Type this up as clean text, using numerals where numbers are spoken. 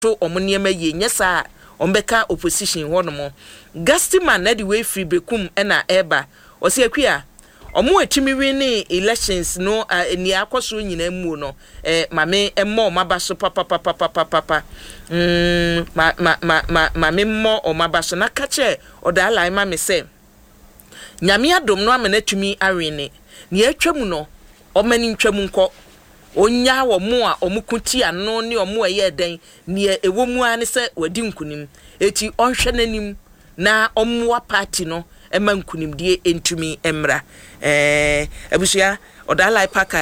to omoniema ye nyesa ombeka opposition hono Gastiman na di we free bekum na eba osi akua omo atimi wi ni elections no ni akoso nyina mu no mame emmo mabaso papa mame mo o mabaso na kache odala ima me se nyame adom no amenatumi awene ni atwam no omani ntwam nko onya wo mo a omukuti ano ne omo aye den ni ewo mu ane se wadi nkunim eti onhwe nanim na omwa party no ema nkunim die entumi emra abusia odala paka